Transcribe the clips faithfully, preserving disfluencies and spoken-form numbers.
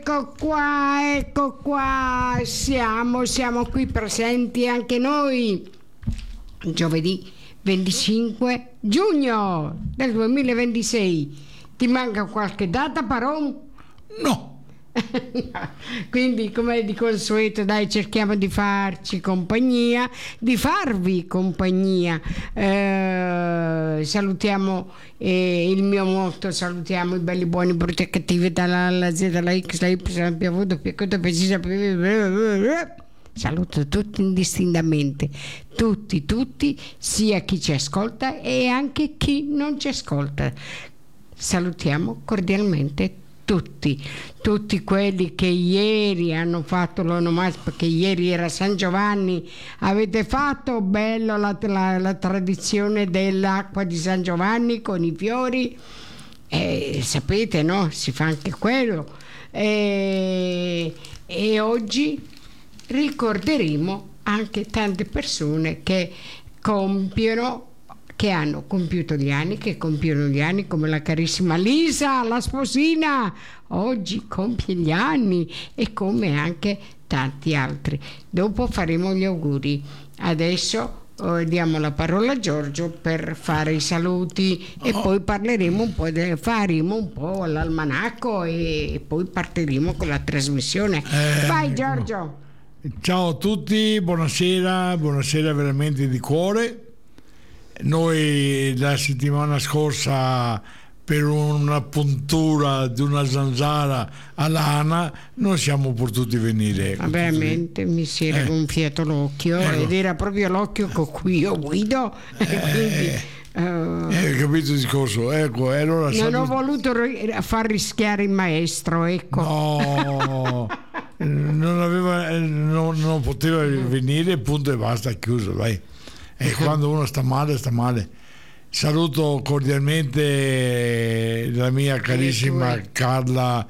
ecco qua, ecco qua, siamo, siamo qui presenti anche noi. Giovedì venticinque giugno del duemilaventisei. Ti manca qualche data, Paron? No. Quindi, come di consueto, dai, cerchiamo di farci compagnia, di farvi compagnia. Eh, salutiamo eh, il mio motto, salutiamo i belli, buoni, brutti e cattivi dalla A alla Z, dalla X, la Y, la P, V, P, precisa. Saluto tutti indistintamente, tutti, tutti, sia chi ci ascolta e anche chi non ci ascolta. Salutiamo cordialmente tutti, tutti quelli che ieri hanno fatto l'onomastico, perché ieri era San Giovanni. Avete fatto bello la, la, la tradizione dell'acqua di San Giovanni con i fiori, eh, sapete, no? Si fa anche quello. E, e oggi ricorderemo anche tante persone che compiono, che hanno compiuto gli anni, che compiono gli anni, come la carissima Lisa, la sposina, oggi compie gli anni, e come anche tanti altri. Dopo faremo gli auguri. Adesso eh, diamo la parola a Giorgio per fare i saluti e oh. poi parleremo un po', de, faremo un po' l'almanacco e poi partiremo con la trasmissione. Eh, Vai Giorgio. No. Ciao a tutti, buonasera, buonasera veramente di cuore. Noi la settimana scorsa, per una puntura di una zanzara all'ana, non siamo potuti venire. Ma veramente mi si era eh. gonfiato l'occhio, ecco. Ed era proprio l'occhio con cui io guido. Eh. Quindi, uh, eh, capito il discorso? Ecco, e allora non salut- ho voluto far rischiare il maestro, ecco. No. Non aveva, non, non poteva venire, punto e basta, chiuso, vai. E quando uno sta male, sta male. Saluto cordialmente la mia carissima Carla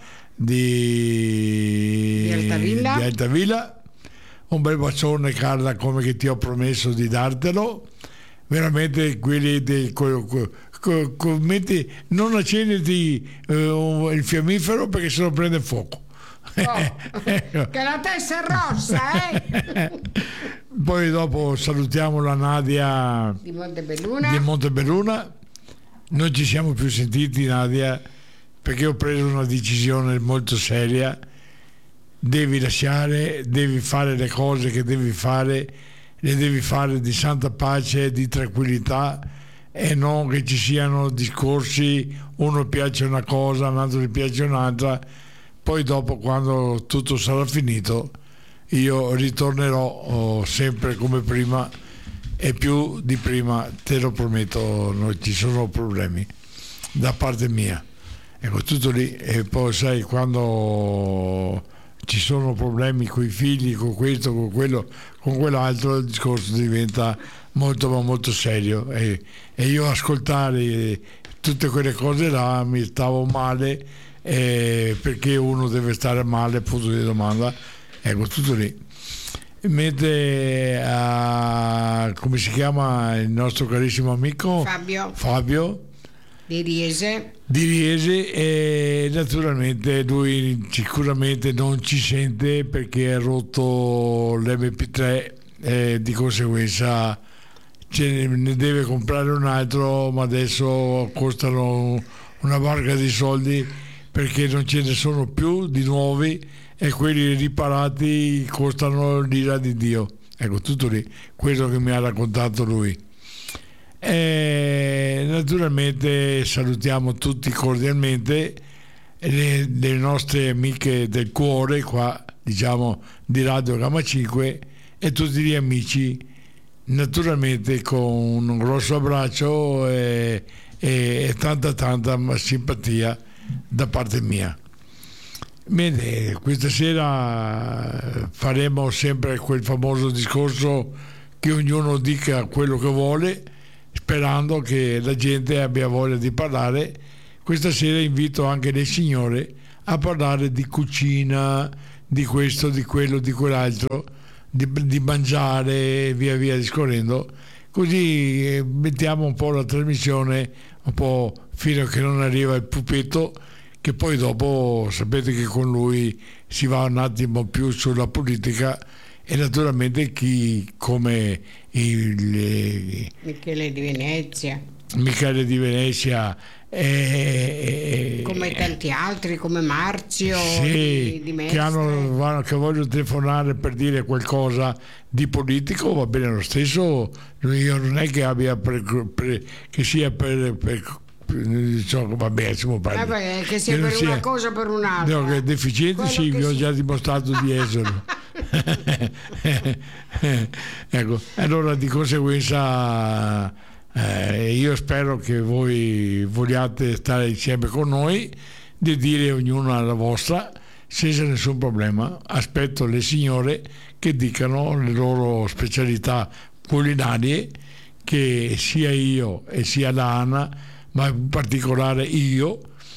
di, di Altavilla. di Altavilla. Un bel bacione, Carla, come che ti ho promesso di dartelo. Veramente quelli dei co, co, co, co, metti, non accenditi uh, il fiammifero perché se lo prende fuoco. Oh, che la testa è rossa, eh? Poi dopo salutiamo la Nadia di Montebelluna. di Montebelluna. Non ci siamo più sentiti, Nadia, perché ho preso una decisione molto seria. Devi lasciare, devi fare le cose che devi fare, le devi fare di santa pace, di tranquillità, e non che ci siano discorsi, uno piace una cosa, un altro gli piace un'altra. Poi dopo, quando tutto sarà finito, io ritornerò oh, sempre come prima, e più di prima, te lo prometto. Non ci sono problemi da parte mia, ecco, tutto lì. E poi sai, quando ci sono problemi con i figli, con questo, con quello, con quell'altro, il discorso diventa molto ma molto serio, e, e io ascoltare tutte quelle cose là mi stavo male. Eh, perché uno deve stare male, punto di domanda, ecco, tutto lì. Mentre uh, come si chiama il nostro carissimo amico Fabio Fabio di Riese di Riese, e naturalmente lui sicuramente non ci sente perché ha rotto l'emme pi tre, e di conseguenza ce ne deve comprare un altro, ma adesso costano una barca di soldi, perché non ce ne sono più di nuovi, e quelli riparati costano l'ira di Dio. Ecco, tutto lì, quello che mi ha raccontato lui. E naturalmente salutiamo tutti cordialmente le, le nostre amiche del cuore qua, diciamo, di Radio Gamma cinque, e tutti gli amici, naturalmente con un grosso abbraccio e, e, e tanta tanta simpatia da parte mia. Bene, questa sera faremo sempre quel famoso discorso che ognuno dica quello che vuole, sperando che la gente abbia voglia di parlare. Questa sera invito anche le signore a parlare di cucina, di questo, di quello, di quell'altro, di, di mangiare e via via discorrendo, così mettiamo un po' la trasmissione un po' fino a che non arriva il pupetto che poi dopo sapete che con lui si va un attimo più sulla politica, e naturalmente chi come il Michele di Venezia, Michele di Venezia e, come tanti altri, come Marzio sì, di, di che, hanno, che vogliono telefonare per dire qualcosa di politico, va bene lo stesso. Io non è che abbia per, per, che sia per, per diciamo, vabbè, insomma, eh beh, che sia che per sia, una cosa o per un'altra. No, che è deficiente, sì, vi ho si... già dimostrato di esserlo. Ecco, allora di conseguenza eh, io spero che voi vogliate stare insieme con noi, di dire ognuno la vostra senza nessun problema. Aspetto le signore che dicano le loro specialità culinarie, che sia io e sia la Anna, ma in particolare io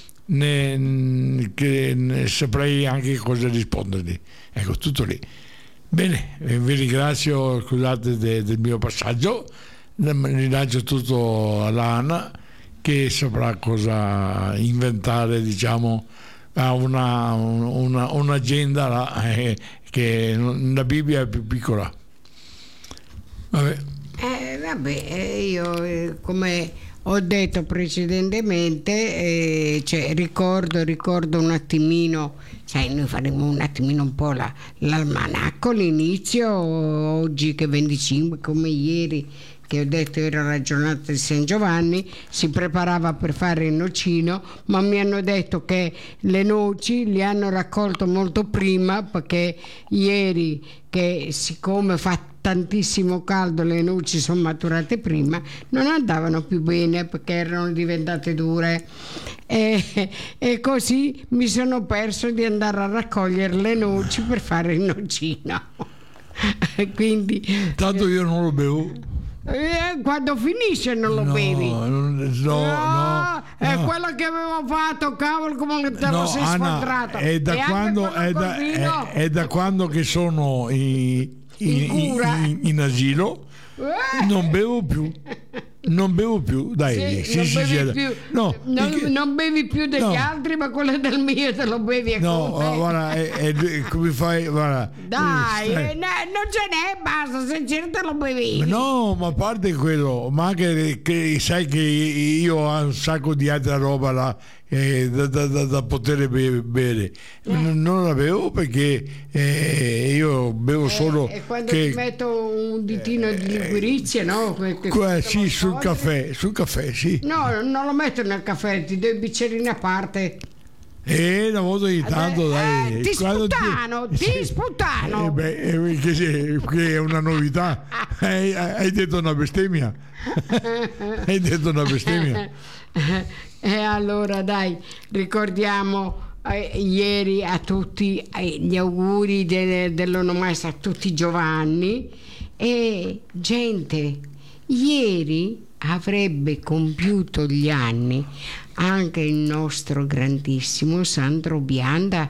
ne, che ne saprei anche cosa rispondergli. Ecco, tutto lì. Bene, vi ringrazio, scusate de, del mio passaggio, ringrazio tutto all'Anna che saprà cosa inventare, diciamo, ha una, una, un'agenda là, eh, che la Bibbia è più piccola. Vabbè, eh, vabbè io eh, come ho detto precedentemente, eh, cioè, ricordo, ricordo un attimino, sai, noi faremo un attimino un po' la, l'almanacco, l'inizio, oggi che è venticinque, come ieri, che ho detto era la giornata di San Giovanni, si preparava per fare il nocino, ma mi hanno detto che le noci le hanno raccolto molto prima, perché ieri, che siccome fa tantissimo caldo, le noci sono maturate prima, non andavano più bene perché erano diventate dure, e, e così mi sono perso di andare a raccogliere le noci per fare il nocino. Quindi tanto io non lo bevo. Eh, quando finisce non lo no, bevi. No, no, no, è no. quello che avevo fatto, cavolo, come te no, lo sei Anna, sfondrato. È da, quando, è, da, è, è da quando che sono in, in, in, in, in asilo, eh. non bevo più. Non bevo più, dai, sì, sì, non, sì, bevi sì, più, no, non, perché, non bevi più degli no. altri, ma quello del mio te lo bevi a no, come. Guarda, è, è, come fai, guarda, dai, eh, non ce n'è, basta, se c'è te lo bevi. No, ma a parte quello, ma anche che sai che io ho un sacco di altra roba là, eh, da, da, da, da poter be- bere, eh. non la bevo perché eh, io bevo eh, solo. E quando che, ti metto un ditino eh, di liquirizia, no? Que- che que- sì, sul caffè, sul caffè, sì. No, non lo metto nel caffè, ti do i bicchierini a parte. E una volta ogni tanto, eh, dai, eh, ti sputtano, ti, ti sputtano. Eh, beh, eh, che, che è una novità. hai, hai detto una bestemmia. Hai detto una bestemmia. E allora dai, ricordiamo eh, ieri a tutti eh, gli auguri de, dell'onomastica a tutti Giovanni. E gente, ieri avrebbe compiuto gli anni anche il nostro grandissimo Sandro Bianda.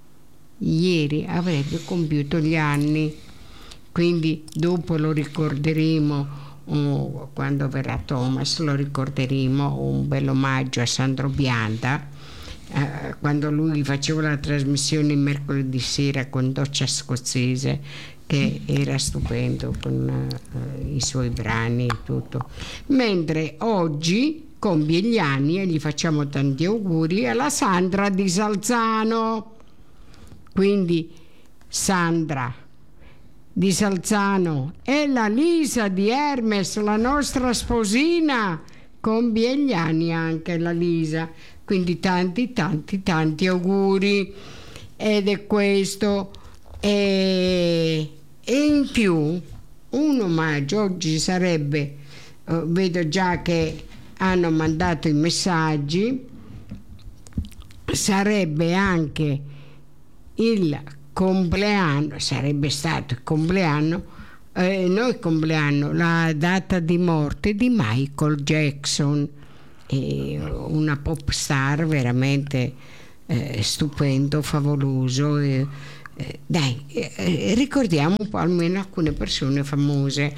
Ieri avrebbe compiuto gli anni, quindi dopo lo ricorderemo. Oh, quando verrà Thomas lo ricorderemo, un bel omaggio a Sandro Bianda, eh, quando lui faceva la trasmissione il mercoledì sera con Doccia Scozzese, che era stupendo con uh, i suoi brani e tutto, mentre oggi compie gli anni e gli facciamo tanti auguri alla Sandra di Salzano. Quindi Sandra di Salzano e la Lisa di Hermes, la nostra sposina, compie gli anni anche la Lisa, quindi tanti tanti tanti auguri. Ed è questo, e, e in più un omaggio oggi sarebbe, uh, vedo già che hanno mandato i messaggi, sarebbe anche il compleanno, sarebbe stato il compleanno, eh, no il compleanno, la data di morte di Michael Jackson, eh, una pop star veramente eh, stupendo, favoloso. Eh, eh, dai, eh, ricordiamo un po' almeno alcune persone famose.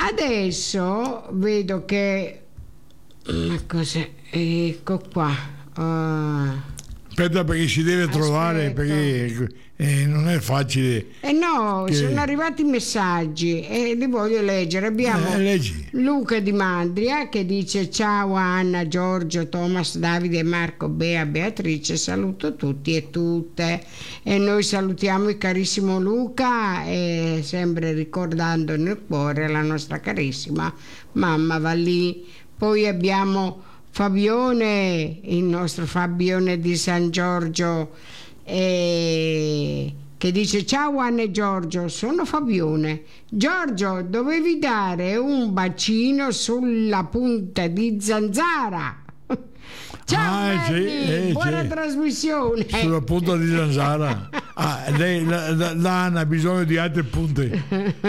Adesso vedo che, cosa, ecco qua, Uh, Aspetta, perché si deve trovare, aspetta. perché eh, non è facile. Eh no, che... sono arrivati messaggi e li voglio leggere. Abbiamo eh, leggi. Luca di Mandria che dice: ciao Anna, Giorgio, Thomas, Davide, Marco, Bea, Beatrice, saluto tutti e tutte. E noi salutiamo il carissimo Luca, e sempre ricordando nel cuore la nostra carissima mamma Vallì. Poi abbiamo Fabione, il nostro Fabione di San Giorgio, eh, che dice: ciao Anna e Giorgio, sono Fabione. Giorgio, dovevi dare un bacino sulla punta di zanzara. Ciao Ah, sì, Berni, eh, buona sì. trasmissione. Sulla punta di zanzara. Ah, lei, la, la, la Anna ha bisogno di altre punte.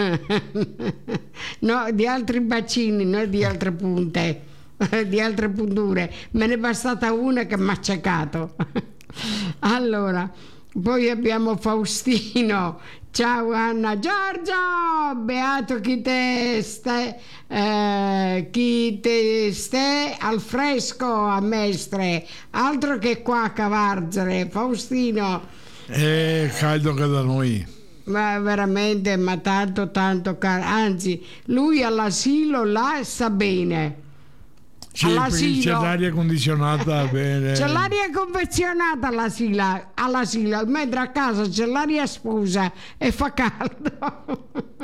No, di altri bacini, non di altre punte, di altre punture. Me ne è bastata una che mi ha acciaccato. Allora, poi abbiamo Faustino. Ciao Anna, Giorgio, beato chi te ste, eh, chi te ste al fresco a Mestre, altro che qua a Cavarzere. Faustino, È caldo che da noi. ma veramente, ma tanto tanto caro, anzi lui all'asilo là sta bene. Sì, perché c'è l'aria condizionata bene. C'è l'aria confezionata all'asilo, all'asilo, mentre a casa c'è l'aria spusa e fa caldo.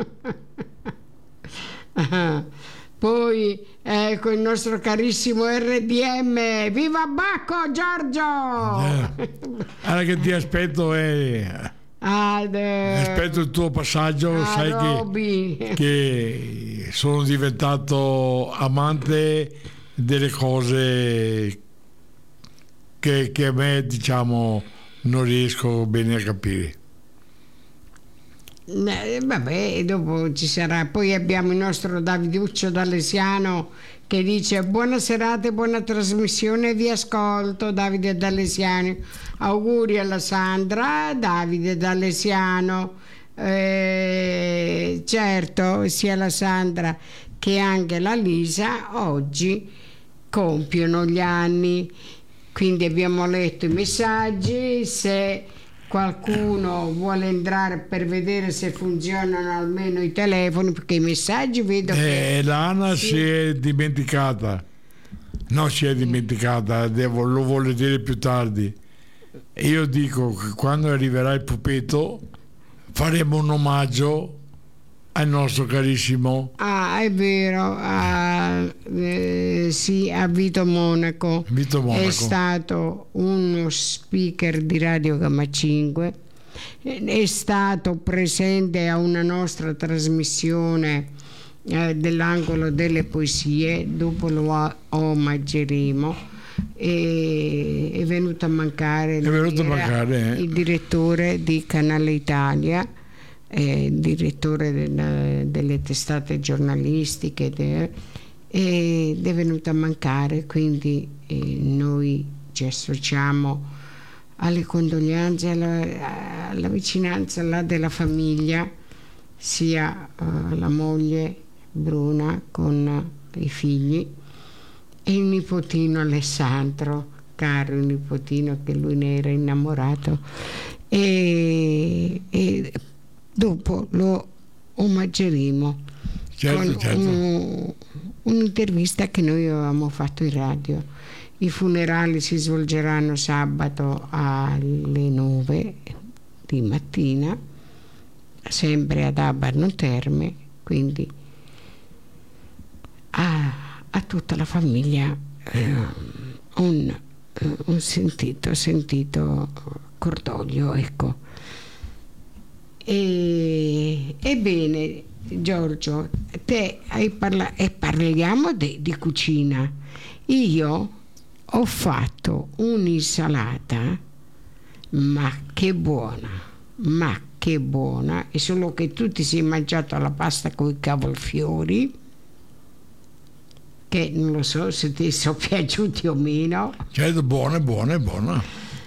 Poi ecco il nostro carissimo R D M, viva Bacco Giorgio! Eh, allora che ti aspetto è... Ad, eh, aspetto il tuo passaggio, a sai Roby. che, che sono diventato amante delle cose che, che a me, diciamo, non riesco bene a capire. Eh, vabbè, dopo ci sarà. Poi abbiamo il nostro Daviduccio D'Alesiano che dice: buona serata e buona trasmissione, vi ascolto. Davide D'Alesiano, auguri alla Sandra. Davide D'Alesiano, eh, certo, sia la Sandra che anche la Lisa oggi compiono gli anni, quindi abbiamo letto i messaggi. Se qualcuno vuole entrare per vedere se funzionano almeno i telefoni, perché i messaggi vedo eh, che l'Anna sì. si è dimenticata, no, si è dimenticata, devo, lo vuole dire più tardi. Io dico che quando arriverà il pupetto faremo un omaggio al nostro carissimo, ah, è vero, a, eh, sì, a Vito Monaco. Vito Monaco. È stato uno speaker di Radio Gamma cinque, è stato presente a una nostra trasmissione eh, dell'angolo delle poesie, dopo lo omaggeremo. E è venuto a mancare, è venuto a mancare eh. il direttore di Canale Italia, eh, direttore del, delle testate giornalistiche de, ed è venuto a mancare, quindi eh, noi ci associamo alle condoglianze, alla, alla vicinanza là della famiglia, sia uh, la moglie Bruna con i figli e il nipotino Alessandro, caro il nipotino che lui ne era innamorato, e, e dopo lo omaggeremo certo, con certo. Un, un'intervista che noi avevamo fatto in radio. I funerali si svolgeranno sabato alle nove di mattina, sempre ad Abarno Terme, quindi a, a tutta la famiglia eh, un, un sentito, sentito cordoglio, ecco. E, ebbene, Giorgio, te hai parlato e parliamo di, di cucina. Io ho fatto un'insalata, ma che buona, ma che buona, è solo che tu ti sei mangiato la pasta con i cavolfiori, che non lo so se ti sono piaciuti o meno. Certo, buona, buona, buona.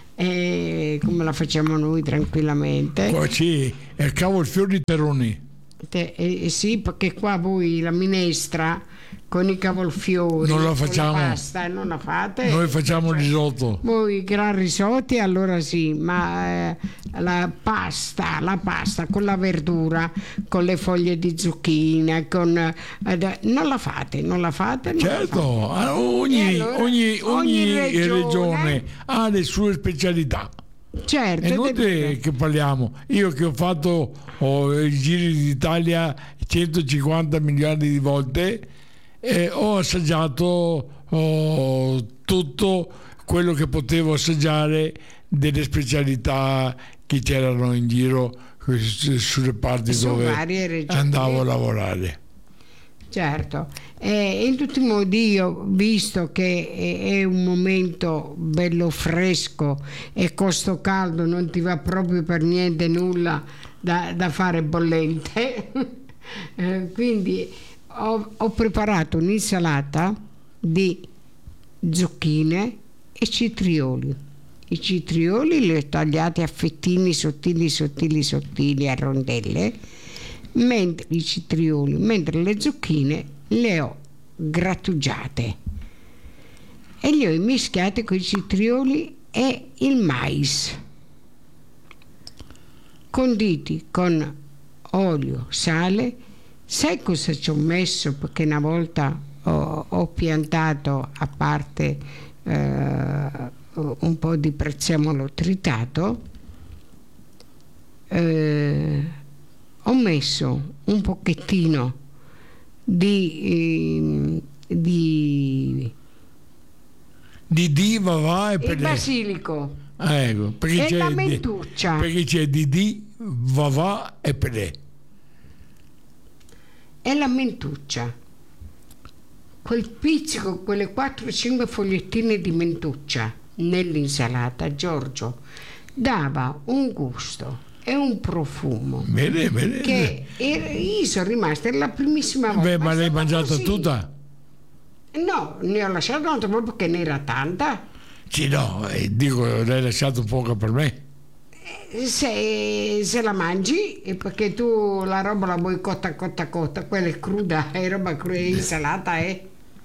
E come la facciamo noi tranquillamente. Qua sì, è cavolfiori di terroni. Te- eh, sì, perché qua voi la minestra con i cavolfiori, Non la con facciamo. la pasta, non la fate. Noi facciamo Cioè, risotto. voi gran risotti, allora sì, ma eh, la pasta, la pasta con la verdura, con le foglie di zucchina, con, eh, da- non la fate, non la fate. Non la fate. Certo, ah, ogni, E allora, ogni, ogni ogni regione, regione ha le sue specialità. Certo, È è inutile che parliamo. Io che ho fatto oh, i giri d'Italia centocinquanta miliardi di volte, eh, ho assaggiato oh, tutto quello che potevo assaggiare delle specialità che c'erano in giro eh, sulle parti su dove varie regioni. andavo a lavorare. Certo, e in tutti i modi io, visto che è è un momento bello fresco e con sto caldo non ti va proprio per niente nulla da, da fare bollente, eh, quindi ho, ho preparato un'insalata di zucchine e citrioli. I citrioli li ho tagliati a fettini sottili, sottili, sottili, a rondelle, mentre i citrioli, mentre le zucchine le ho grattugiate e li ho mischiati con i citrioli e il mais, conditi con olio, sale. Sai cosa ci ho messo? Perché una volta ho, ho piantato a parte eh, un po' di prezzemolo tritato, eh, ho messo un pochettino di eh, di, Di diva va e il per basilico Ah, ecco, perché e c'è la di- mentuccia perché c'è di di, va va e per e la mentuccia, quel pizzico, quelle quattro cinque fogliettine di mentuccia nell'insalata, Giorgio, dava un gusto e un profumo Bene, bene. che er- io sono rimasta, è la primissima volta. Beh, ma è l'hai stata mangiata così. tutta? No, ne ho lasciato un'altra proprio perché ne era tanta. Sì, no, eh, dico, l'hai lasciato poca per me. Se, se la mangi, è perché tu la roba la vuoi cotta, cotta, cotta, quella è cruda, è roba cruda, è insalata, è.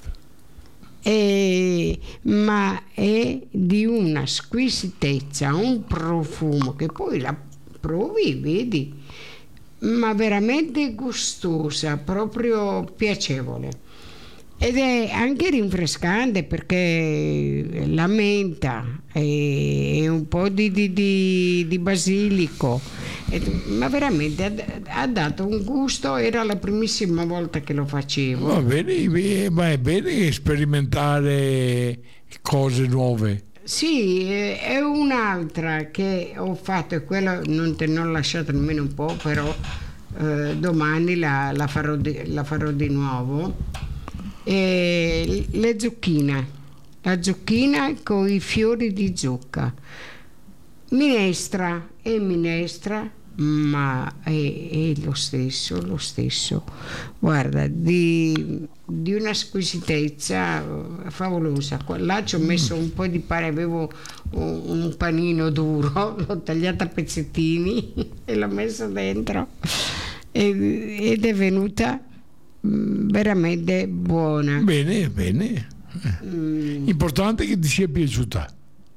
E, ma è di una squisitezza, un profumo che poi la provi, vedi, ma veramente gustosa, proprio piacevole. Ed è anche rinfrescante perché la menta e un po' di, di- di- di basilico, e- ma veramente ha, ha dato un gusto, era la primissima volta che lo facevo. Va bene, eh, ma è bene sperimentare cose nuove. Sì, eh, è un'altra che ho fatto e quella non te ne ho lasciato nemmeno un po', però eh, domani la, la farò di, la farò di nuovo. E le zucchine, la zucchina con i fiori di zucca, minestra e minestra, ma è, è lo stesso, lo stesso. Guarda, di, di una squisitezza eh, favolosa. Qua- Là ci ho messo un po' di pane, avevo un, un panino duro, l'ho tagliato a pezzettini e l'ho messo dentro e- ed è venuta mm, veramente buona. Bene, bene. Mm, Importante che ti sia piaciuta.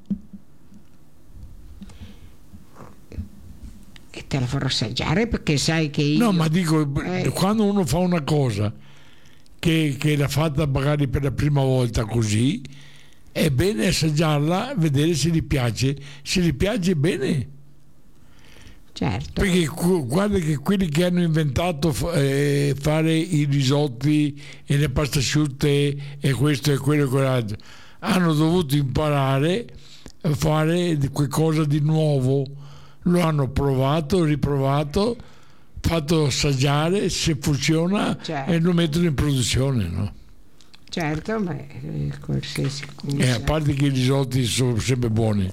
e te la farò assaggiare perché sai che io No, ma dico, Eh. quando uno fa una cosa che, che l'ha fatta magari per la prima volta così, è bene assaggiarla, vedere se gli piace. Se gli piace, bene. certo. Perché cu- guarda che quelli che hanno inventato fa- eh, fare i risotti e le pasta asciutte e questo e quello e quell'altro hanno dovuto imparare a fare di- qualcosa di nuovo, lo hanno provato, riprovato, fatto assaggiare, se funziona Certo. e lo mettono in produzione, no? Certo, beh, eh, qualsiasi cosa. E a parte che i risotti sono sempre buoni.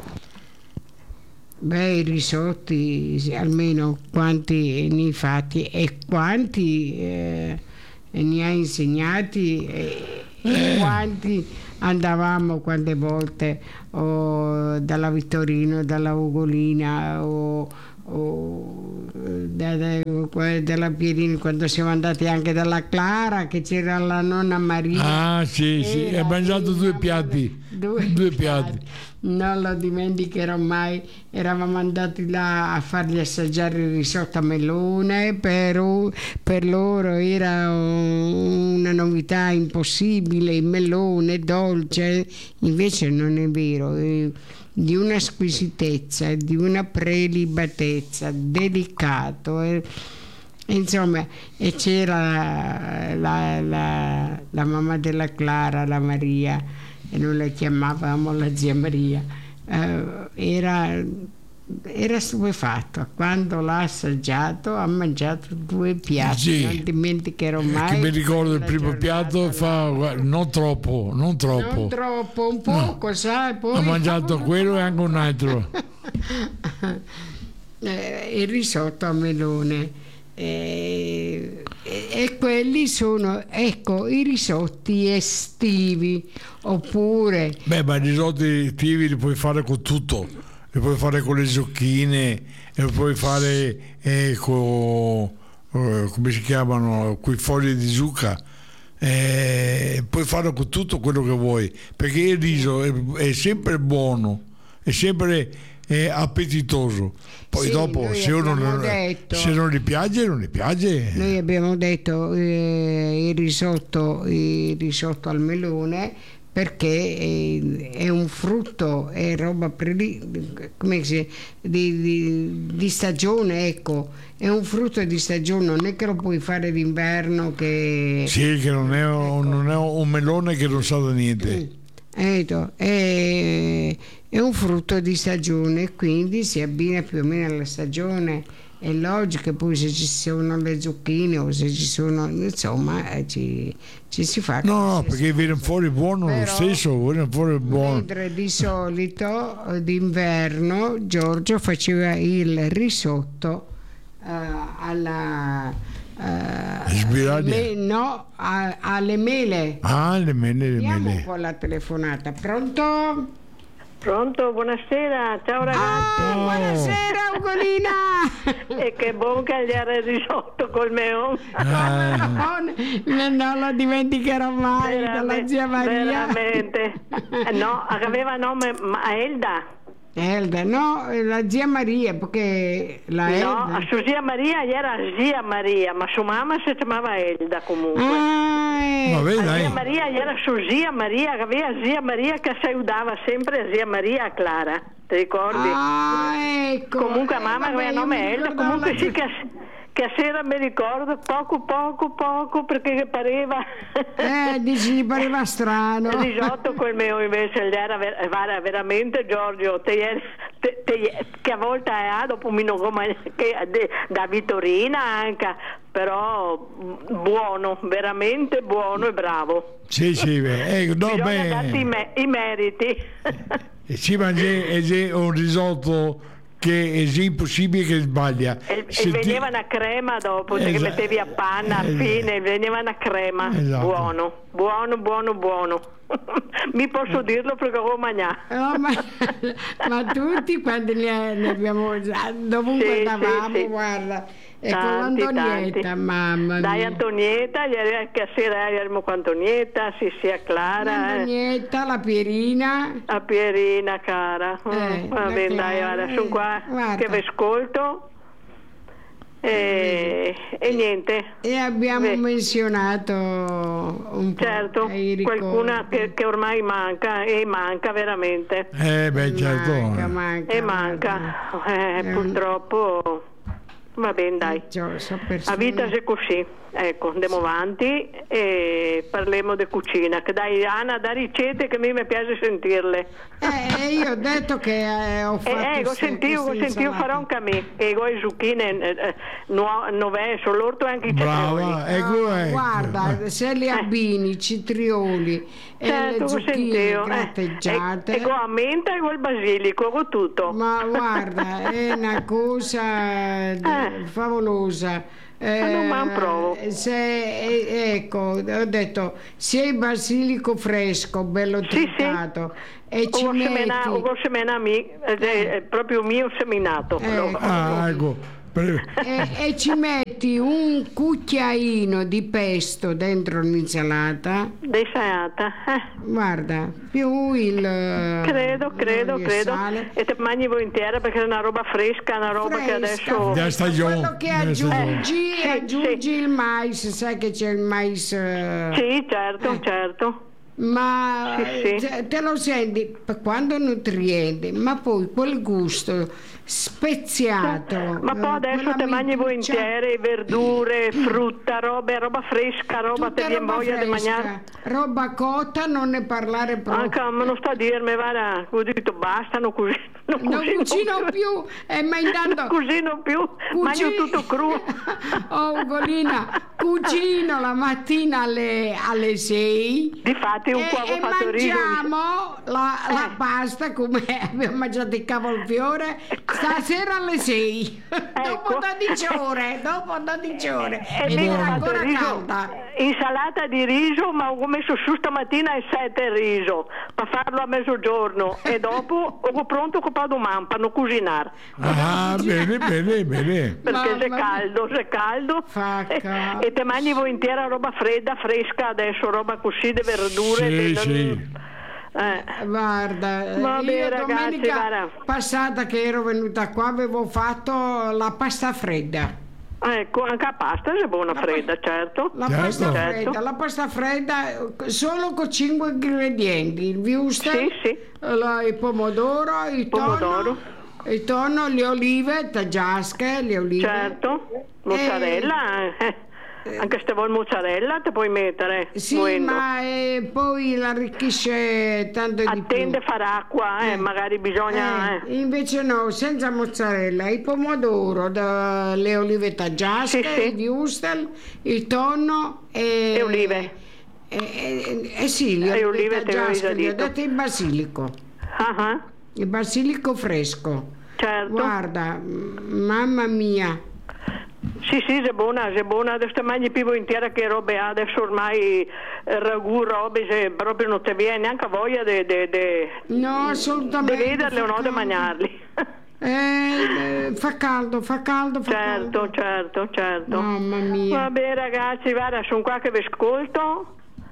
Beh, i risotti, sì, almeno quanti ne hai fatti e quanti eh, ne hai insegnati e, e quanti andavamo quante volte o dalla Vittorino, dalla Ugolina o, o da- da- que- della Pierini, quando siamo andati anche dalla Clara, che c'era la nonna Maria. Ah, sì, sì, Era hai mangiato due lì, piatti. due, Due piatti. Non lo dimenticherò mai. Eravamo andati là a fargli assaggiare il risotto a melone, per, per loro era una novità impossibile, il melone dolce, invece non è vero, è di una squisitezza, di una prelibatezza, delicato. eh. Insomma, e c'era la, la- la mamma della Clara, la Maria, e noi la chiamavamo la zia Maria. Eh, era, era stupefatto. Quando l'ha assaggiato ha mangiato due piatti, Sì. non dimenticherò mai. Che mi ricordo il quella primo giornata piatto, là. fa, guarda, non troppo, non troppo. Non troppo, un poco, sai, poi Ho mangiato quello e anche un altro. Eh, il risotto a melone. Eh, e, e quelli sono, ecco, i risotti estivi, oppure Beh, ma i risotti estivi li puoi fare con tutto, li puoi fare con le zucchine, li puoi fare eh, con, eh, come si chiamano, quei fogli di zucca, eh, puoi fare con tutto quello che vuoi, perché il riso è, è sempre buono, è sempre eh, appetitoso. Poi Sì, dopo, noi se uno abbiamo non, detto- se non gli piace, non gli piace. noi abbiamo detto eh, il risotto, il risotto al melone, perché eh, è un frutto, è roba preli- come si di, di, di stagione, ecco, è un frutto di stagione, non è che lo puoi fare d'inverno che Sì, che non è, un, non è un melone che non sa da niente. Ecco, è, è un frutto di stagione, quindi si abbina più o meno alla stagione. È logico che poi se ci sono le zucchine o se ci sono, insomma, eh, ci, ci si fa. No, no, qualsiasi perché viene cosa. fuori buono lo Però, stesso, viene fuori buono. mentre di solito eh, d'inverno Giorgio faceva il risotto eh, alla eh, Sbiraglia. me- no, a- alle mele. Ah, le mele, le Vediamo un mele. po' la telefonata. Pronto? Pronto, buonasera, ciao ragazzi. Ah, buonasera Ugolina! E che buon cagliare il risotto col meon. Ah, non, non lo dimenticherò mai dalla zia Maria. Veramente. Eh, No, aveva nome Ma- Elda. Elda, no, la zia Maria, perché la No, Elda. su zia Maria era zia Maria, ma sua mamma si chiamava Elda comunque. Ah, eh. vabbè, A dai. zia Maria era su zia Maria, aveva zia Maria che salutava sempre a zia Maria Clara, ti ricordi? Ah, ecco. Comunque Eh, mamma vabbè, aveva io nome mi Elda, ricordavo comunque la sì zia- che, che a sera mi ricordo poco poco poco perché pareva Eh, dici, gli pareva strano. il risotto quel mio invece gli era, ver- era veramente Giorgio te, te, te, che a volte ha dopo mi non come che de- da Vittorina anche, però buono, veramente buono e bravo. Sì, sì, beh. Eh, no, Bisogna darti i, beh. me- i meriti. E ci mangia e c'è un risotto che è impossibile che sbaglia. E, e Se ti- veniva una crema dopo, che Esatto. mettevi a panna a Esatto. fine, veniva una crema. Esatto. Buono, buono, buono, buono. Mi posso dirlo perché ho mangiato. No, ma, ma tutti quando ne, ne abbiamo dovunque Sì, andavamo, sì, sì. guarda, e con Tanti, l'Antonietta, tanti. mamma Dai mia. Antonietta, ieri che sera eravamo con Antonietta, sì sia Clara, eh. L'Antonietta, la Pierina. a Pierina cara. Mm, Eh, va la bene, dai, Clara, guarda, sono qua eh, guarda. che vi ascolto. E, e niente. E abbiamo Beh. menzionato un po' Certo, ai ricordi. qualcuna che, che ormai manca e manca veramente. Eh, beh, certo. Manca, manca, E manca, eh, Eh, purtroppo va bene dai. Cioè, so La persone- vita è così, ecco, andiamo avanti e parliamo di cucina. Che dai Anna, da ricette che a me mi piace sentirle. Eh, io ho detto che eh, ho E fatto eh, ho queste- sentito, ho queste sentito insalate. farò anche a me, che con le zucchine eh, eh, nuo- nuove, sull'orto e anche i cetrioli. Brava, ecco, Ah, ecco. guarda, se li abbini, i citrioli e Certo, le ho zucchine sentito. gratteggiate, Eh, e, e con la menta e con il basilico, con tutto. ma guarda, è una cosa di- Eh, Eh. favolosa. Ah, no, ma provo. Se, eh, ecco, ho detto sia il basilico fresco, bello Sì, tritato, sì. e ci Ho metti... semina- ho seminato, ed è, è proprio mio seminato. Eh. Ah, ecco. Per- e, e ci metti un cucchiaino di pesto dentro l'insalata, Desalata. Eh. guarda, più il Credo, credo, l'olio e credo. sale. E te mangi volentieri perché è una roba fresca, una roba che Fresca, adesso... Da stagione, quello che da stagione. aggiungi, Sì, aggiungi sì. il mais, sai che c'è il mais, eh, Sì, certo, Eh. certo. ma Sì, sì. te- te lo senti per quando è nutriente, ma poi quel gusto speziato. Ma poi eh, adesso quella te mangi mintuccia- volentieri verdure, frutta, roba, roba fresca, roba tutta te viene roba voglia di fresca, mangiare. roba cotta, non ne parlare proprio. Anche, ma non sta a dirmi, guarda, ho detto basta, non cucino, non Non cucino, cucino più, e ma intanto non cucino più, mangio cuci- tutto crudo. Oh, Ugolina, cucino la mattina alle, alle sei. Difatti un E, po' e avevo fatto riso. mangiamo la, la Eh. pasta come abbiamo mangiato il cavolfiore stasera alle sei. Dopo Ecco. dodici ore, dopo dodici ore. E Ed lì ho era fatto ancora riso, calda. insalata di riso, ma ho messo su stamattina il sette il riso per farlo a mezzogiorno e dopo ho pronto che vado man per non cucinare Ah, bene, bene, bene. perché Mamma se è mia. caldo, se è caldo Fa e, caldo. e te mangi volentieri roba fredda, fresca adesso, roba così di verdure. Sì, di- sì. Eh. Guarda, Vabbè, io ragazzi, domenica guarda. passata che ero venuta qua avevo fatto la pasta fredda. Ecco, anche la pasta è buona fredda, certo. La Certo. pasta Certo. fredda, la pasta fredda eh, solo con cinque ingredienti: il wurstel, Sì, sì. la- il pomodoro, il Pomodoro. tonno, il tonno, le olive, taggiasche, le olive. Certo, mozzarella, eh. Anche se vuoi mozzarella te puoi mettere. Sì, volendo. ma eh, poi l'arricchisce tanto di Attende a più. fare acqua, eh, Eh. magari bisogna... Eh, eh. invece no, senza mozzarella, il pomodoro, da- le olive taggiasche, Sì, sì. il wurstel, il tonno e... E olive. Eh, eh, eh, sì, le E olive olive te l'avevo già taggiasche, gli ho detto. dato il basilico, Ah, ah, il basilico fresco. certo. Guarda, m- mamma mia, Sì, sì, è buona, è buona. Adesso te mangi più volentieri che robe ha. Adesso ormai eh, ragù, robe, se proprio non ti viene neanche voglia di no, assolutamente. vederle o fa no, di caldo. mangiarli. Eh, eh, fa caldo, fa caldo, fa certo, caldo. certo, certo. Mamma mia. Vabbè ragazzi, guarda, sono qua che vi ascolto.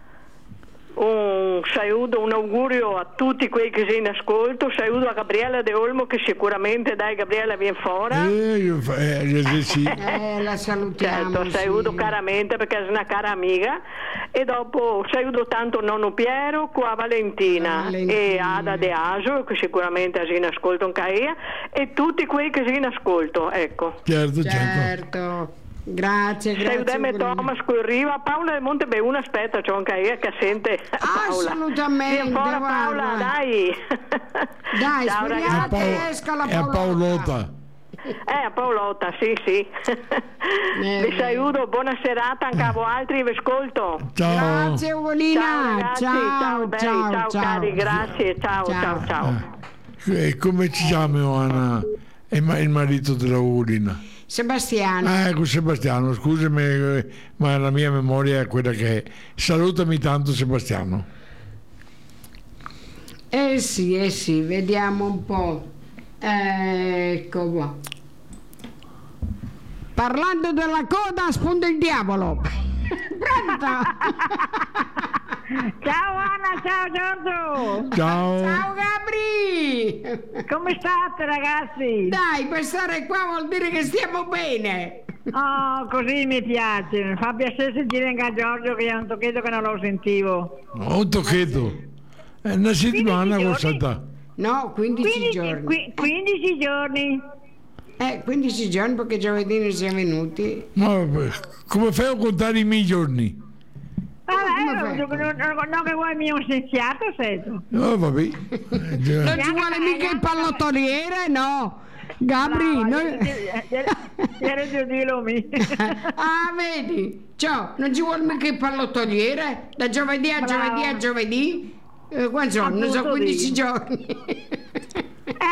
Un saluto, un augurio a tutti quelli che sono in ascolto. Saluto a Gabriella De Olmo che sicuramente, dai Gabriella, viene fuori. Eh, io fa- eh, eh, sì. Eh, la salutiamo. Certo, saluto sì. caramente perché è una cara amica. E dopo saluto tanto nonno Piero, qua Valentina, Valentina. e Ada De Aso che sicuramente è in ascolto anche io, e tutti quelli che sono in ascolto, ecco. Certo, certo. Certo, grazie, grazie. Salutiamo Ugolino. Thomas Corriva, Paola del Montebe, una aspetta, c'ho anche io che sente Paola. Assolutamente, Vieni fuori, guarda. Paola, dai. Dai, Ciao speriamo ragazzi. che Paolo- esca la è a Paolota. Eh, a Paolotta, sì, sì. Eh, Vi saluto, buona serata anche a voi altri, vi ascolto. Ciao. Grazie Ugolina. Ciao ragazzi, ciao, ciao, belli, ciao, ciao, ciao. cari, grazie, ciao, ciao, ciao. E come ci chiami Anna? È ma- il marito della Udina. Sebastiano. Ah, ecco Sebastiano, scusami, eh, ma la mia memoria è quella che è. Salutami tanto Sebastiano. Eh sì, eh sì, vediamo un po'. Ecco qua. Parlando della coda spunta il diavolo. Pronto? Ciao Anna, ciao Giorgio! Ciao. Ciao Gabri! Come state ragazzi? Dai, per stare qua vuol dire che stiamo bene. Oh, così mi piace, mi fa piacere sentire anche a Giorgio che è un tocchetto che non lo sentivo. Un tocchetto. È una settimana giorni? questa. No, quindici quindici, giorni. qui- quindici giorni. Eh, quindici giorni perché giovedì non siamo venuti. Ma eh, come fai a contare i miei giorni? come Vabbè, fai? non, non, non che vuoi il mio scienziato, sento. Oh, vabbè. Eh, già. Non ci vuole mica il pallottoliere, no? Gabri, noi... Era giù dirlo mi. Ah, vedi? Ciao, non ci vuole mica il pallottoliere? Da giovedì a Brava. giovedì a giovedì? Eh, quanti sono? Non so, Appunto quindici dico. giorni. Eh,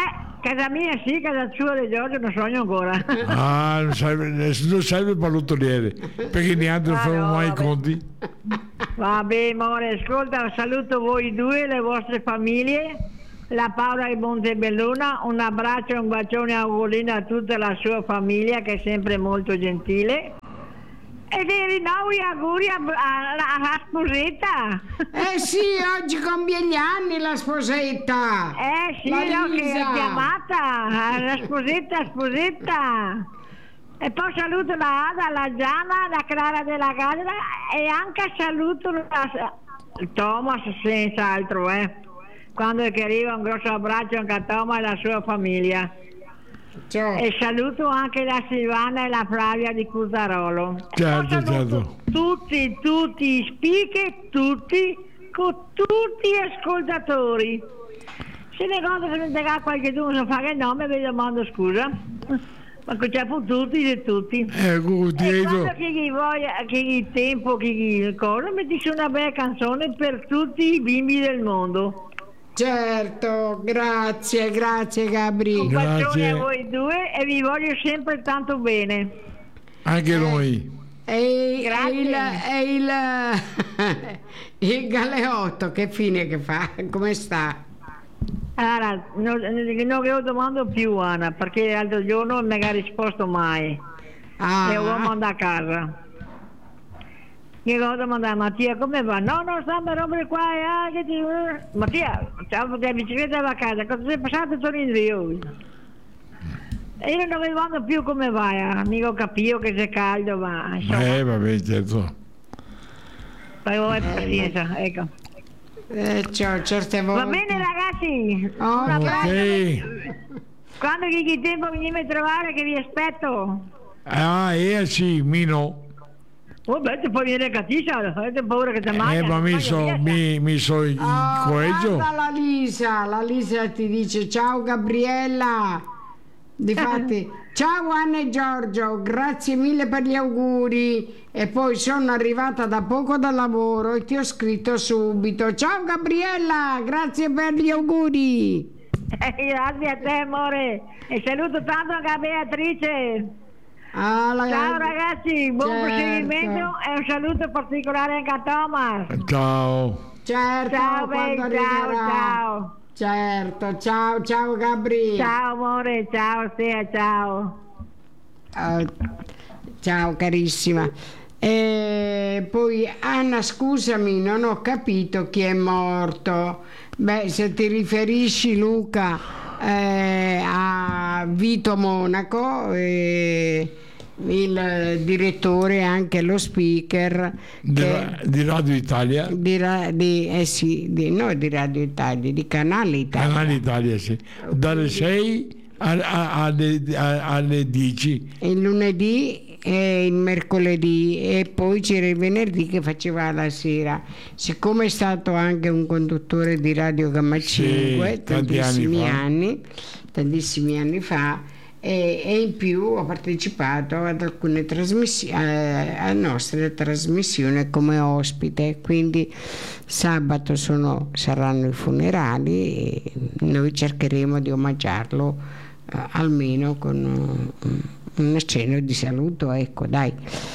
casa mia sì, casa sua di Giorgio non sogno ancora. Ah, non serve, non serve il pallottoliere, perché neanche non Ah, fanno no, mai i vabbè. conti. Vabbè, amore, ascolta, saluto voi due, le vostre famiglie, la Paola di Montebelluna, un abbraccio e un bacione augurino a tutta la sua famiglia che è sempre molto gentile. E ti rinnovo gli auguri alla sposetta. Eh sì, oggi compie gli anni la sposetta. Eh sì, La no, che Lisa. è chiamata, la sposetta, sposetta. E poi saluto la Ada, la Gianna, la Clara della Gadra e anche saluto la, il Thomas senz'altro, eh. Quando è che arriva un grosso abbraccio anche a Thomas e alla sua famiglia. Ciao. E saluto anche la Silvana e la Flavia di Cuzzarolo. Certo, E poi saluto certo. tutti, tutti i speaker, tutti, con tutti gli ascoltatori. Se ne conta che non te ha qualche uno non fa che nome, vi domando scusa. Ma che c'è per tutti e tutti. Eh, E dietro. quando che gli voglia, che gli tempo, che gli cosa, metti su una bella canzone per tutti i bimbi del mondo. Certo, grazie, grazie Gabri. Un bacione Grazie. a voi due e vi voglio sempre tanto bene. Anche noi. E, e Grazie. il, e il, il Galeotto, che fine che fa? Come sta? Allora, non, non ve lo domando più Anna, perché l'altro giorno non mi ha risposto mai. Ah, E l'ho mandato a casa. Io l'ho domandato, Mattia come va? No, non sta a rompere qua e ah, che ti... Mattia, ciao, la bicicletta va a casa, cosa sei passato torno indietro? E io non mi domando più come vai, eh. Mica capivo che c'è caldo, ma insomma, Eh, vabbè, certo. poi voi pazienza, ecco. eh, c'ho certe volte. Va bene ragazzi, Oh, un abbraccio. Ok. Quando che tempo venite a trovare che vi aspetto. Ah, eh sì, Mino. Oh beh, ti puoi venire a Catiscia, avete paura che ti mangia. Eh, ma mi ti so, mangia via. mi, mi so in Oh, coeggio. guarda la Lisa, la Lisa ti dice ciao Gabriella. Difatti, ciao Anna e Giorgio, grazie mille per gli auguri. E poi sono arrivata da poco dal lavoro e ti ho scritto subito. Ciao Gabriella, grazie per gli auguri. Eh, grazie a te amore. E saluto tanto anche a Beatrice. Ah, la- Ciao ragazzi, buon Certo. proseguimento e un saluto particolare anche a Thomas. Ciao. Certo, Ciao quando Bey, ciao, arriverà. ciao. Certo, ciao, ciao Gabri. Ciao amore, ciao Stea, ciao. Oh, ciao carissima. E poi Anna, scusami, non ho capito chi è morto. Beh, se ti riferisci Luca eh, a Vito Monaco, eh, il direttore e anche lo speaker Di, che- Ra- di Radio Italia. di, ra- di- eh sì, di, no, di Radio Italia, di Canale Italia. Canale Italia, sì. Dalle sei a- a- alle, a- alle dieci. Il lunedì e il mercoledì e poi c'era il venerdì che faceva la sera. Siccome è stato anche un conduttore di Radio Gamma cinque Sì, tanti tantissimi anni fa. anni, tantissimi anni fa, e, e in più ho partecipato ad alcune trasmissioni, a nostre trasmissioni come ospite, quindi sabato sono, saranno i funerali e noi cercheremo di omaggiarlo eh, almeno con uh, un accenno di saluto, ecco, dai.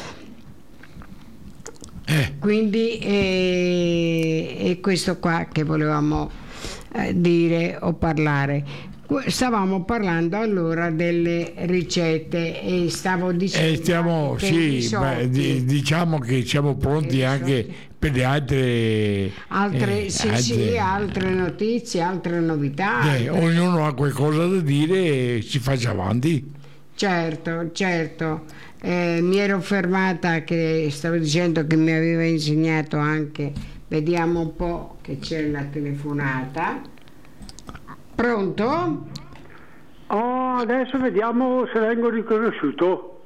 Eh, Quindi eh, è questo qua che volevamo eh, dire o parlare. Qu- Stavamo parlando allora delle ricette e stavo dicendo e stiamo, anche che i sì, beh, risotti, di- diciamo che siamo pronti I anche risotti. per le altre, altre, eh, sì, altre- sì, altre notizie, altre novità. eh, altre- ognuno ha qualcosa da dire e si faccia avanti. Certo, certo. Eh, mi ero fermata che stavo dicendo che mi aveva insegnato anche, vediamo un po' che c'è la telefonata. Pronto? Oh, adesso vediamo se vengo riconosciuto.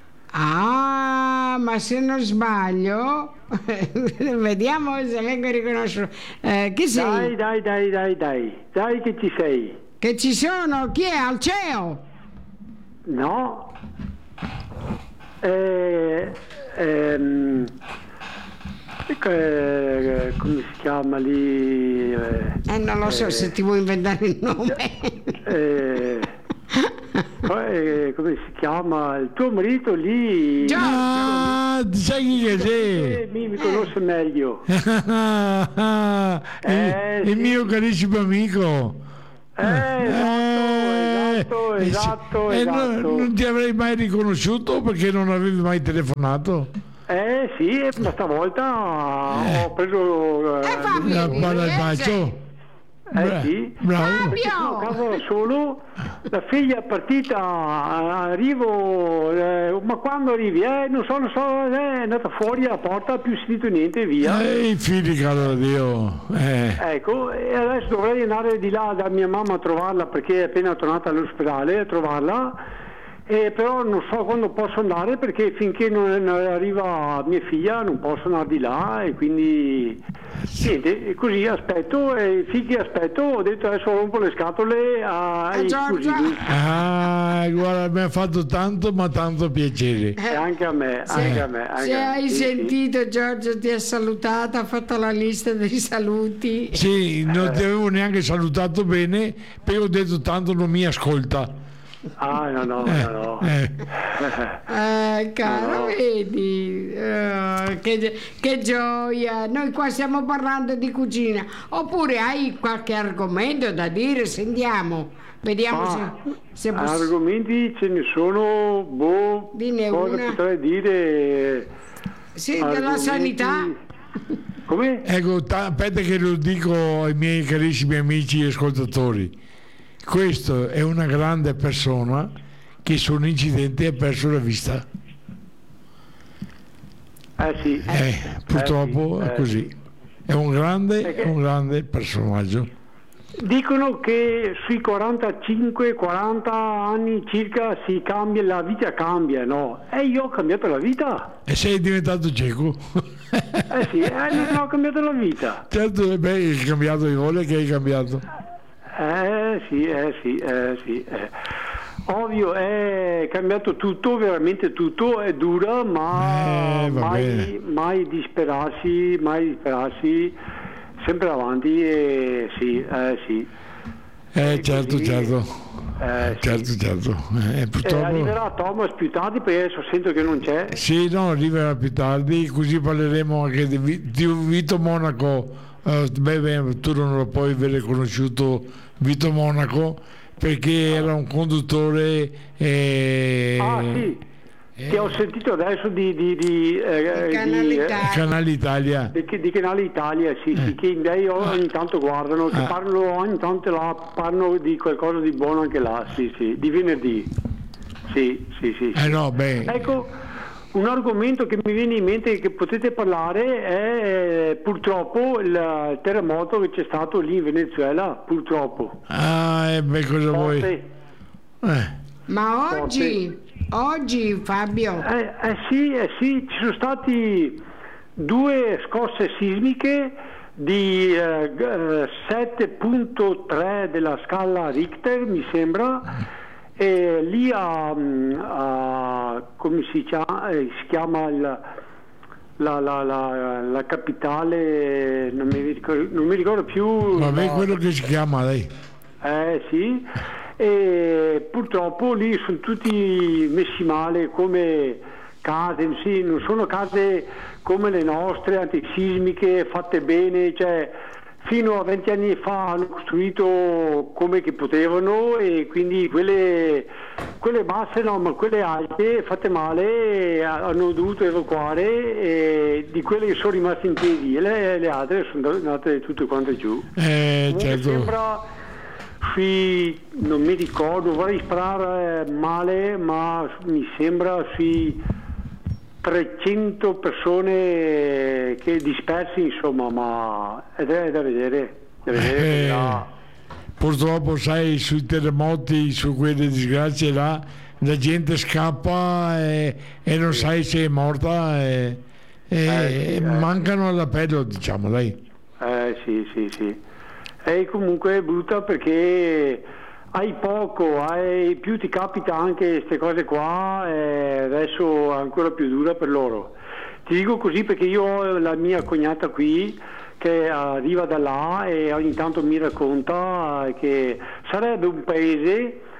Ah, ma se non sbaglio, vediamo se vengo riconosciuto. Eh, chi sei? Dai, dai, dai, dai, dai, dai che ci sei. Che ci sono? Chi è? Alceo? No? Eh, ehm, eh, come si chiama lì? Eh, Eh, non lo so eh, se ti vuoi inventare il nome. eh, eh, come si chiama? Il tuo marito lì... Ah, sai chi che sei? Eh, mi, mi conosce meglio. il, il mio carissimo amico. Eh, esatto, Eh, esatto, e esatto. non, non ti avrei mai riconosciuto perché non avevi mai telefonato. Eh sì, ma stavolta ho preso... Eh, eh, Fabio, La palla al eh, bacio. Eh Bra- sì. Bravo. Perché sono a casa da solo, la figlia è partita, arrivo, eh, ma quando arrivi? Eh, non so, non so, eh, è andata fuori alla porta, più sentito niente, via. Eh, i figli, caro Dio. Eh. Ecco, e adesso dovrei andare di là da mia mamma a trovarla perché è appena tornata all'ospedale a trovarla, e però non so quando posso andare perché finché non non arriva mia figlia non posso andare di là e quindi niente, e così aspetto e finché aspetto ho detto adesso rompo le scatole ai Giorgia. cugini. Ah, guarda, mi ha fatto tanto ma tanto piacere. E anche a me, anche a me. Anche Se a me, hai sì, sì. sentito, Giorgio ti ha salutata, ha fatto la lista dei saluti. Sì, non ti avevo neanche salutato bene, poi ho detto tanto non mi ascolta. Ah, no, no, no, no. Eh. Eh, caro, No. vedi, eh, che, che gioia. Noi qua stiamo parlando di cucina. Oppure hai qualche argomento da dire? Sentiamo, vediamo Ah, se, se poss- argomenti ce ne sono, boh, Dine cosa una. potrei dire? Sì, della Argomenti- sanità. Come? Ecco, ta- aspetta che lo dico ai miei carissimi amici ascoltatori. Questo è una grande persona che su un incidente ha perso la vista. Eh sì. Eh, purtroppo Eh sì, è eh così. È un grande, è un grande personaggio. Dicono che sui quarantacinque quaranta anni circa si cambia, la vita cambia, no? E io ho cambiato la vita. E sei diventato cieco? Eh sì, eh, non ho cambiato la vita. Certo, beh, hai cambiato di vole che hai cambiato. Eh sì, eh sì, eh sì. Eh. Ovvio, è cambiato tutto, veramente tutto, è dura, ma Eh, va mai, bene. mai disperarsi, mai disperarsi, sempre avanti e sì, eh sì. Eh, E certo, così, certo. eh, sì. Certo, certo. Eh, Eh, purtroppo... arriverà Thomas più tardi perché adesso sento che non c'è. Sì, no, arriverà più tardi, così parleremo anche di, Vi- di Vito Monaco. Eh, beh, beh, tu non lo puoi aver conosciuto Vito Monaco perché era un conduttore eh, Ah sì, che ho sentito adesso di, di, di, eh, Di Canale di, eh, Italia. Canale Italia. di, di Canale Italia, sì, sì, che i miei ogni tanto guardano, che Ah. parlano ogni tanto là, parlano di qualcosa di buono anche là, sì, sì, di venerdì. Sì, sì, sì. sì. Eh no, beh, Ecco, un argomento che mi viene in mente che potete parlare è eh, purtroppo il terremoto che c'è stato lì in Venezuela, purtroppo. ah, eh, beh, cosa vuoi? Forte. Eh, Ma oggi, oggi Fabio, Eh, eh sì, eh sì, ci sono stati due scosse sismiche di eh, g- eh, sette virgola tre della scala Richter, mi sembra, e lì a, a- come si chiama, eh, si chiama il- la, la- la- la capitale, non mi ricordo, non mi ricordo più. vabbè, la- quello che si chiama lei. eh sì, e purtroppo lì sono tutti messi male come case, sì, non sono case come le nostre antisismiche fatte bene, cioè fino a venti anni fa hanno costruito come che potevano e quindi quelle, quelle basse no, ma quelle alte fatte male hanno dovuto evacuare e di quelle che sono rimaste in piedi e le, le altre sono andate tutte quante giù. Eh, Mi certo. sembra sui, non mi ricordo, vorrei sparare male, ma mi sembra sui trecento persone che dispersi, insomma, ma è da, è da vedere, da vedere Eh, vedrà. purtroppo, sai, sui terremoti, su quelle disgrazie là, la gente scappa e, e non sai se è morta e, e- Eh, sì, e eh. mancano all'appello, diciamo, dai. Eh sì, sì, sì. E comunque è brutta perché hai poco, hai, più ti capita anche queste cose qua e adesso è ancora più dura per loro. Ti dico così perché io ho la mia cognata qui che arriva da là e ogni tanto mi racconta che sarebbe un paese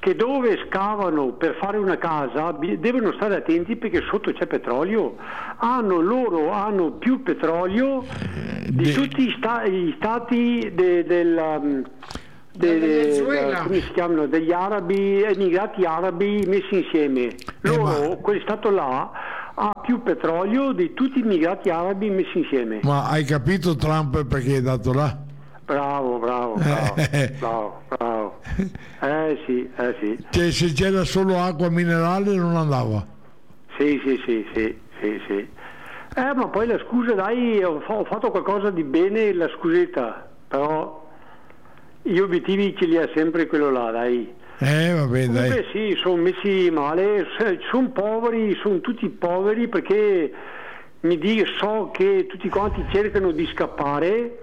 che dove scavano per fare una casa bi- devono stare attenti perché sotto c'è petrolio. Hanno, loro hanno più petrolio di De- tutti gli, sta- gli stati de- del... um, de- Del Venezuela. come si chiamano? Degli arabi, emigrati arabi messi insieme. Loro, ma- quel stato là, ha più petrolio di tutti gli immigrati arabi messi insieme. Ma hai capito Trump perché è dato là? Bravo, bravo, bravo, bravo, bravo. Eh sì, eh sì. Cioè, se c'era solo acqua minerale non andava. Sì, sì, sì, sì, sì, sì. Eh, ma poi la scusa, dai, ho, fa- ho fatto qualcosa di bene, la scusetta, però gli obiettivi ce li ha sempre quello là, dai. Eh, vabbè, Comunque dai. sì, sono messi male, sono poveri, sono tutti poveri perché mi dico, so che tutti quanti cercano di scappare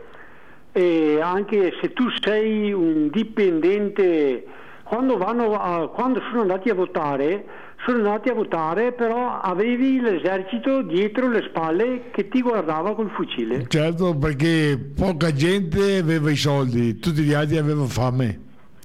e anche se tu sei un dipendente, quando, vanno a, quando sono andati a votare, sono andati a votare però avevi l'esercito dietro le spalle che ti guardava col fucile. Certo, perché poca gente aveva i soldi, tutti gli altri avevano fame.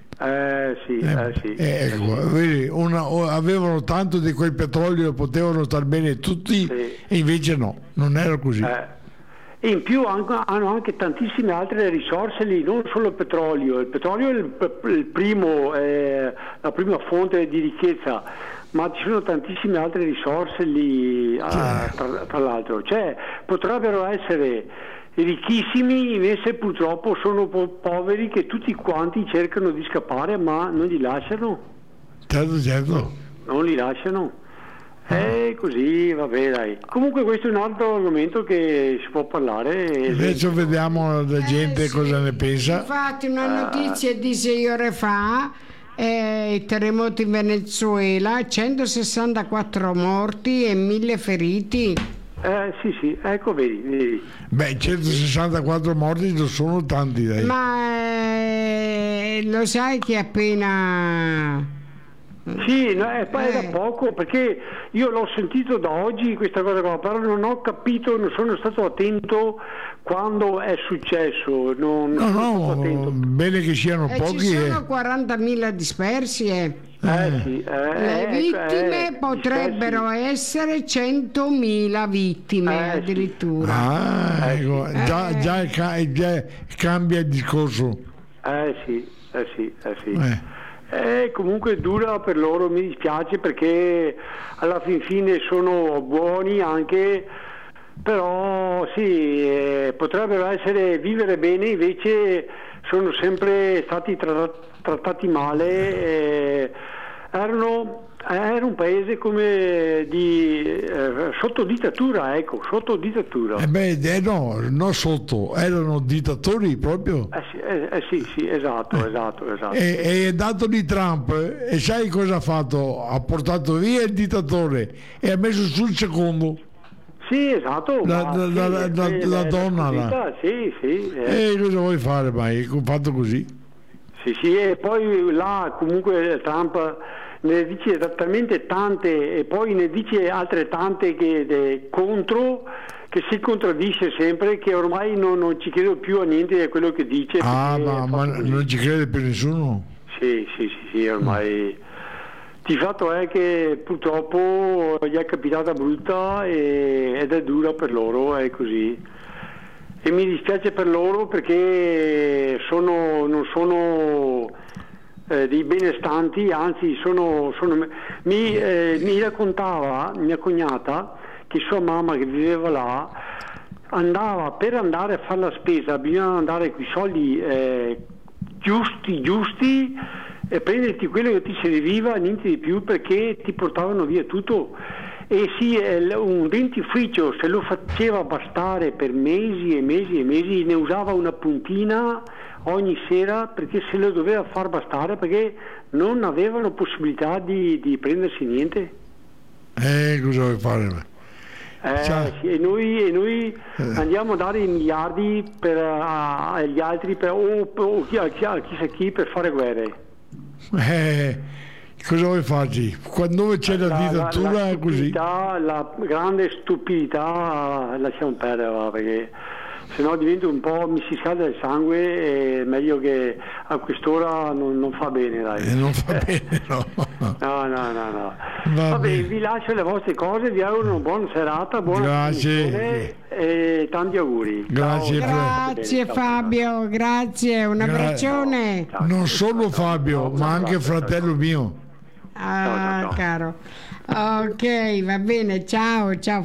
Eh sì, Eh, eh, sì. eh, ecco, vedi, una- o- avevano tanto di quel petrolio, potevano star bene tutti, Sì. e invece no, non era così. Eh. E in più anche- hanno anche tantissime altre risorse lì, non solo il petrolio. Il petrolio è il, il primo, eh, la prima fonte di ricchezza, ma ci sono tantissime altre risorse lì, ah, tra, tra l'altro. Cioè, potrebbero essere ricchissimi, invece purtroppo sono po- poveri che tutti quanti cercano di scappare, ma non li lasciano, Certo, certo. non li lasciano. E così, vabbè, dai. Comunque questo è un altro argomento che si può parlare. e- Adesso vediamo la gente Eh, sì. cosa ne pensa. Infatti una notizia di sei ore fa, eh, il terremoto in Venezuela, centosessantaquattro morti e mille feriti. Eh sì, sì, ecco, vedi, vedi. Beh, centosessantaquattro morti non sono tanti, dai. Ma eh, lo sai che appena... Sì, no, è, poi è Eh. da poco, perché io l'ho sentito da oggi questa cosa qua, però non ho capito, non sono stato attento quando è successo. Non, No, non sono no, stato attento. bene che siano Eh, pochi. ci eh. sono quarantamila dispersi e Eh, sì, eh, le ecco, vittime eh, potrebbero essere centomila vittime Eh, sì. addirittura. Ah, Eh, ecco, sì. già, Eh. già ca- già cambia il discorso. Eh sì, eh sì, eh sì. Eh. Eh, comunque è dura per loro, mi dispiace perché alla fin fine sono buoni anche, però sì, eh, potrebbero essere vivere bene, invece sono sempre stati tra- trattati male. eh, erano, era un paese come di eh, sotto dittatura, ecco, sotto dittatura. Eh beh, eh no, non sotto, erano dittatori proprio. Eh sì, eh, eh sì, sì, esatto, esatto, esatto. E, e è dato di Trump, eh, e sai cosa ha fatto? Ha portato via il dittatore e ha messo sul secondo. Sì, esatto. La- ma la- sì, la- la- eh, la eh, donna, scusa, là. Sì, sì. eh. E cosa vuoi fare mai? È fatto così. Sì, sì, e poi là comunque Trump ne dice talmente tante e poi ne dice altre tante che de, contro, che si contraddice sempre, che ormai non, non ci credo più a niente di quello che dice. Ah, perché ma, è ma fatto così. non ci crede più nessuno? Sì, sì, sì, sì, ormai. Il fatto è che purtroppo gli è capitata brutta e, ed è dura per loro, è così. E mi dispiace per loro perché sono, non sono eh, dei benestanti, anzi sono, sono mi, eh, mi raccontava mia cognata che sua mamma che viveva là andava, per andare a fare la spesa bisognava andare con i soldi eh, giusti, giusti, e prenderti quello che ti serviva, niente di più, perché ti portavano via tutto. E sì, eh, un dentifricio se lo faceva bastare per mesi e mesi e mesi, ne usava una puntina ogni sera perché se lo doveva far bastare, perché non avevano possibilità di, di prendersi niente. Eh, cosa vuoi fare? Eh, Ciao. sì, e noi, e noi andiamo a dare i miliardi per, a- agli altri per, o, o chi, a chi- a chissà chi per fare guerre. Eh, cosa vuoi farci? Quando c'è la, La- dittatura la è così. stupidità, la grande stupidità lasciamo perdere, va, perché se no divento un po', mi si scalda il sangue, è meglio che a quest'ora non, non fa bene, dai. E non fa bene, no. No, no, no, no. Va Vabbè, bene. vi lascio le vostre cose, vi auguro una buona serata, buona Grazie. trasmissione e tanti auguri. Grazie, Ciao. Grazie Ciao. Fabio, grazie, un Gra- abbraccione. Ciao. Non solo Fabio, ma anche fratello mio. Ah, Ciao, ciao, ciao. caro. Ok, va bene, ciao, ciao